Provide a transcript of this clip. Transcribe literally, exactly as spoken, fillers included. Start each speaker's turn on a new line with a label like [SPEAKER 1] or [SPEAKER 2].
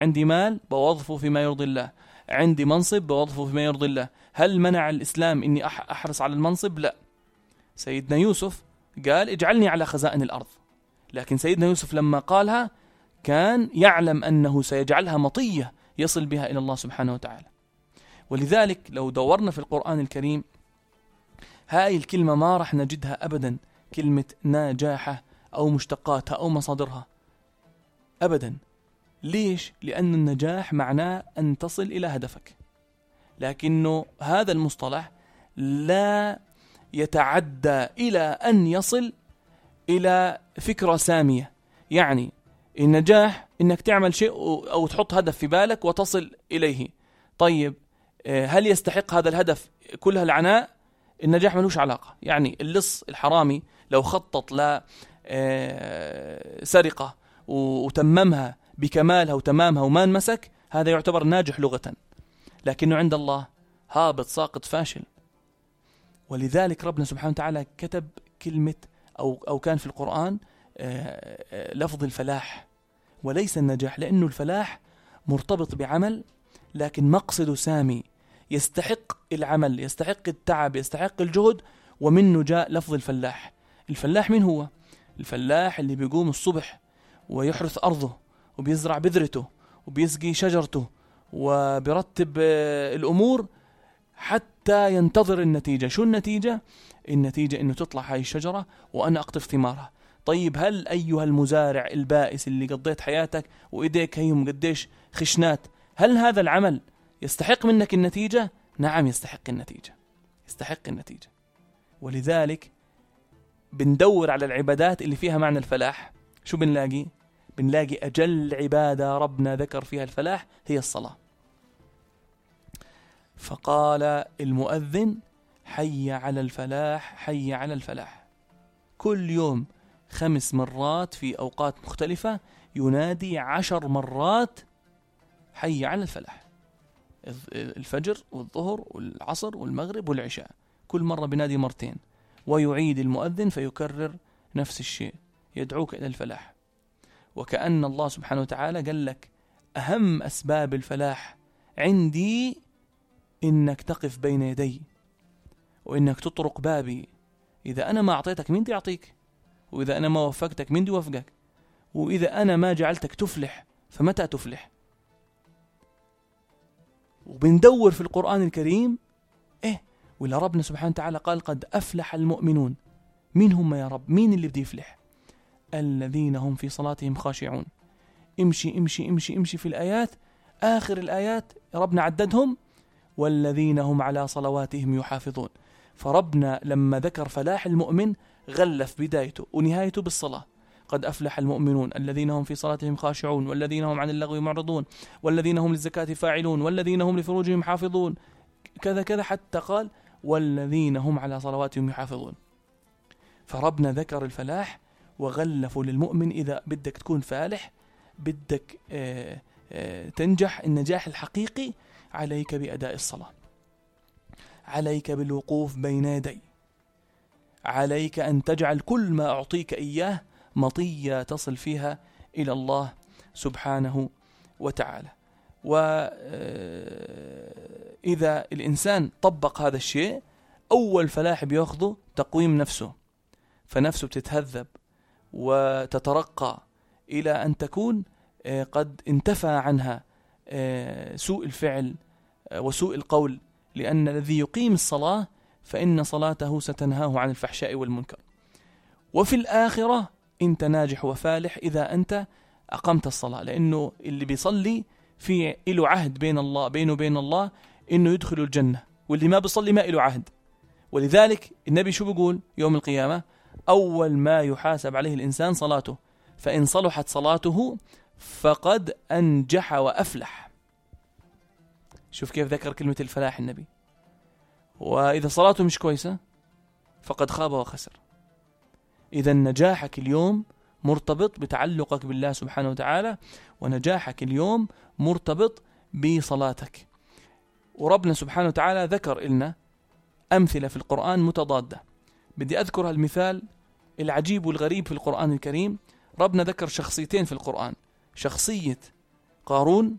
[SPEAKER 1] عندي مال بوظفه فيما يرضي الله، عندي منصب بوظفه فيما يرضي الله. هل منع الإسلام إني أحرص على المنصب؟ لا. سيدنا يوسف قال اجعلني على خزائن الأرض، لكن سيدنا يوسف لما قالها كان يعلم أنه سيجعلها مطية يصل بها إلى الله سبحانه وتعالى. ولذلك لو دورنا في القرآن الكريم هاي الكلمة ما رح نجدها أبدا كلمة نجاحة أو مشتقاتها أو مصادرها أبدا. ليش؟ لأن النجاح معناه أن تصل إلى هدفك، لكنه هذا المصطلح لا يتعدى إلى أن يصل إلى فكرة سامية. يعني النجاح إنك تعمل شيء أو تحط هدف في بالك وتصل إليه. طيب هل يستحق هذا الهدف كل هالعناء؟ النجاح ملوش علاقة. يعني اللص الحرامي لو خطط لسرقة وتممها بكمالها وتمامها وما انمسك، هذا يعتبر ناجح لغة، لكنه عند الله هابط ساقط فاشل. ولذلك ربنا سبحانه وتعالى كتب كلمة أو, أو كان في القرآن لفظ الفلاح وليس النجاح، لأنه الفلاح مرتبط بعمل لكن مقصده سامي، يستحق العمل، يستحق التعب، يستحق الجهد، ومنه جاء لفظ الفلاح. الفلاح من هو؟ الفلاح اللي بيقوم الصبح ويحرث أرضه وبيزرع بذرته وبيسقي شجرته وبيرتب الأمور حتى ينتظر النتيجة. شو النتيجة؟ النتيجة إنه تطلع هاي الشجرة وأنا أقطف ثمارها. طيب هل أيها المزارع البائس اللي قضيت حياتك وإيديك هيهم قديش خشنات، هل هذا العمل يستحق منك النتيجة؟ نعم يستحق النتيجة، يستحق النتيجة. ولذلك بندور على العبادات اللي فيها معنى الفلاح. شو بنلاقي؟ بنلاقي أجل عبادة ربنا ذكر فيها الفلاح هي الصلاة. فقال المؤذن حي على الفلاح حي على الفلاح. كل يوم خمس مرات في أوقات مختلفة ينادي عشر مرات حي على الفلاح، الفجر والظهر والعصر والمغرب والعشاء، كل مرة بنادي مرتين، ويعيد المؤذن فيكرر نفس الشيء، يدعوك إلى الفلاح. وكأن الله سبحانه وتعالى قال لك أهم أسباب الفلاح عندي إنك تقف بين يدي وإنك تطرق بابي. إذا أنا ما أعطيتك مين دي أعطيك؟ وإذا أنا ما وفقتك مين دي وفقك؟ وإذا أنا ما جعلتك تفلح فمتى تفلح؟ وبندور في القرآن الكريم إيه ولا ربنا سبحانه وتعالى قال قد أفلح المؤمنون. مين هم يا رب؟ مين اللي بدي يفلح؟ الذين هم في صلاتهم خاشعون. امشي امشي امشي امشي في الآيات، آخر الآيات ربنا عددهم والذين هم على صلواتهم يحافظون. فربنا لما ذكر فلاح المؤمن غلف بدايته ونهايته بالصلاة. قد أفلح المؤمنون الذين هم في صلاتهم خاشعون والذين هم عن اللغو معرضون والذين هم للزكاة فاعلون والذين هم لفروجهم حافظون، كذا كذا حتى قال والذين هم على صلواتهم يحافظون. فربنا ذكر الفلاح وغلفوا للمؤمن. إذا بدك تكون فالح، بدك آآ آآ تنجح النجاح الحقيقي، عليك بأداء الصلاة، عليك بالوقوف بين يدي، عليك أن تجعل كل ما أعطيك إياه مطية تصل فيها إلى الله سبحانه وتعالى. وإذا الإنسان طبق هذا الشيء، أول فلاح بيأخذه تقويم نفسه، فنفسه بتتهذب وتترقى إلى أن تكون قد انتفى عنها سوء الفعل وسوء القول، لأن الذي يقيم الصلاة فإن صلاته ستنهاه عن الفحشاء والمنكر. وفي الآخرة أنت ناجح وفالح إذا أنت أقمت الصلاة، لأنه اللي بيصلي في له عهد بين الله بينه وبين الله إنه يدخل الجنة، واللي ما بيصلي ما له عهد. ولذلك النبي شو بيقول يوم القيامة؟ أول ما يحاسب عليه الإنسان صلاته، فإن صلحت صلاته فقد أنجح وأفلح. شوف كيف ذكر كلمة الفلاح النبي. وإذا صلاته مش كويسة فقد خاب وخسر. إذا نجاحك اليوم مرتبط بتعلقك بالله سبحانه وتعالى، ونجاحك اليوم مرتبط بصلاتك. وربنا سبحانه وتعالى ذكر لنا أمثلة في القرآن متضادة. بدي أذكر المثال العجيب والغريب في القرآن الكريم. ربنا ذكر شخصيتين في القرآن، شخصية قارون